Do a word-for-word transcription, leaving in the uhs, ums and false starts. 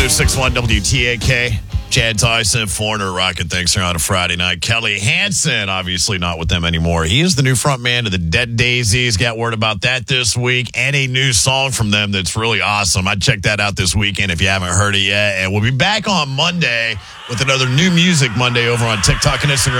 oh six one W T A K. Chad Tyson, Foreigner, rocking things here on a Friday night. Kelly Hansen, obviously not with them anymore. He is the new front man to the Dead Daisies. Got word about that this week. And a new song from them that's really awesome. I'd check that out this weekend if you haven't heard it yet. And we'll be back on Monday with another New Music Monday over on TikTok and Instagram.